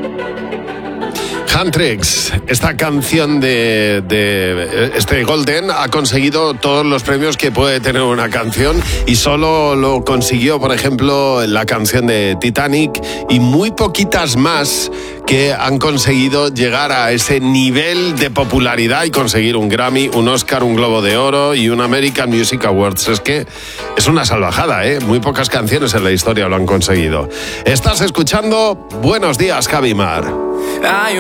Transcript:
Handtrix, esta canción de este Golden ha conseguido todos los premios que puede tener una canción y solo lo consiguió, por ejemplo, la canción de Titanic y muy poquitas más que han conseguido llegar a ese nivel de popularidad y conseguir un Grammy, un Oscar, un Globo de Oro y un American Music Awards. Es que es una salvajada, ¿eh? Muy pocas canciones en la historia lo han conseguido. Estás escuchando Buenos Días, Javimar. Hay